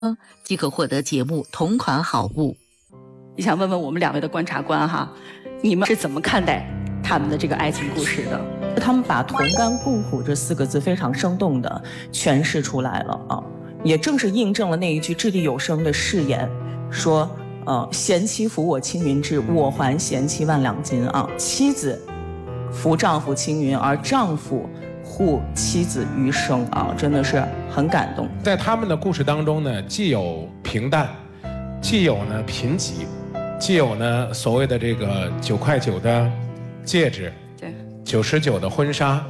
即可获得节目同款好物。 你想问问我们两位的观察官哈，你们是怎么看待他们的这个爱情故事的？ 他们把同甘共苦这4个字非常生动地诠释出来了啊，也正是印证了那一句掷地有声的誓言，说贤妻扶我青云志，我还贤妻万两金啊。妻子扶丈夫青云，而丈夫护妻子余生啊，真的是很感动。 在他们的故事当中呢，既有平淡，既有呢贫瘠，既有呢所谓的这个9块9的戒指，对，99的婚纱，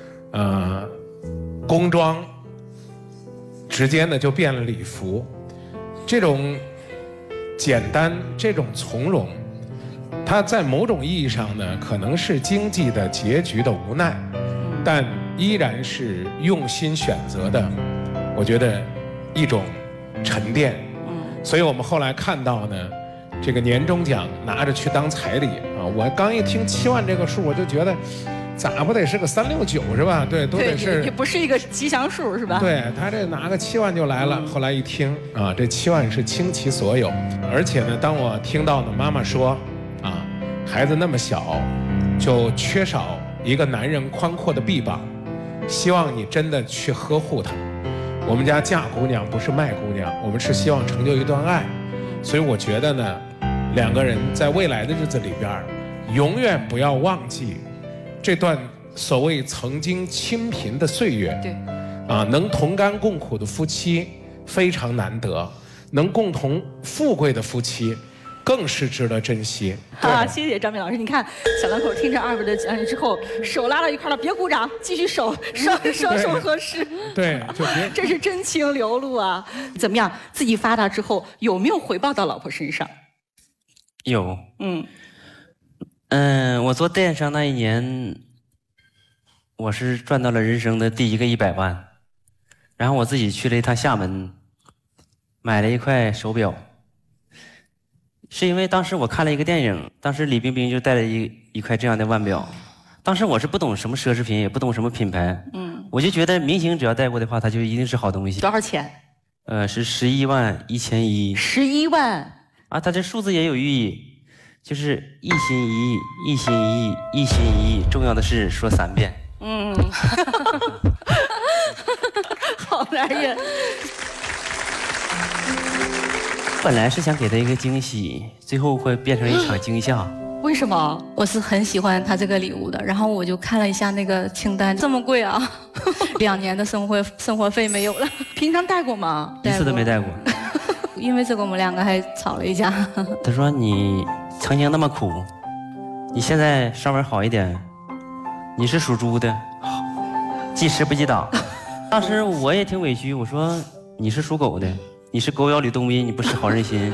宫装，直接呢就变了礼服，这种简单，这种从容，它在某种意义上呢，可能是经济的结局的无奈，但依然是用心选择的，我觉得一种沉淀。所以我们后来看到呢，这个年终奖拿着去当彩礼啊，我刚一听7万这个数，我就觉得咋不得是个369是吧？对，都得是， 也不是一个吉祥数是吧？ 对，他这拿个7万就来了。后来一听啊，这7万是倾其所有，而且呢，当我听到呢妈妈说啊，孩子那么小，就缺少一个男人宽阔的臂膀，希望你真的去呵护他。我们家嫁姑娘不是卖姑娘，我们是希望成就一段爱。所以我觉得呢，2个人在未来的日子里边，永远不要忘记这段所谓曾经清贫的岁月。对，能同甘共苦的夫妻非常难得，能共同富贵的夫妻更是值得珍惜。 谢谢张明老师。你看小两口听着二位的讲解之后，手拉到一块了，别鼓掌，继续双手合十。 对，就别。 这是真情流露啊！怎么样？自己发达之后有没有回报到老婆身上？ 有。我做电商那一年，我是赚到了人生的第一个100万，然后我自己去了一趟厦门，买了一块手表。是因为当时我看了一个电影，当时李冰冰就戴了一块这样的腕表，当时我是不懂什么奢侈品，也不懂什么品牌，我就觉得明星只要戴过的话，它就一定是好东西。 多少钱？ 是111100。 11万啊，它这数字也有寓意，就是一心一意，一心一意，一心一意，重要的是说3遍。 好男人。 本来是想给他一个惊喜，最后会变成一场惊吓。 为什么？ 我是很喜欢他这个礼物的，然后我就看了一下那个清单，这么贵啊！2年的生活费没有了。 平常带过吗？ 一次都没带过。 因为这个我们2个还吵了一架。 他说你曾经那么苦，你现在稍微好一点。你是属猪的，记时不记打。当时我也挺委屈，我说你是属狗的。你是狗咬吕洞宾，你不识好人心。